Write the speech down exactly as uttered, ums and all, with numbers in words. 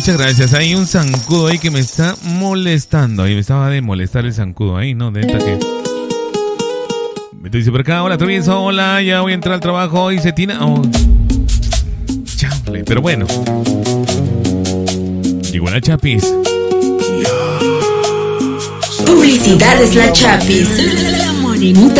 muchas gracias. Hay un zancudo ahí que me está molestando. Ahí me estaba de molestar el zancudo ahí, ¿no? De esta que... Me dice por acá, hola travieso, hola, ya voy a entrar al trabajo. Y se tiene... Oh. Chamble, pero bueno. Llegó la Chapis. Publicidades La Chapis. La morenita.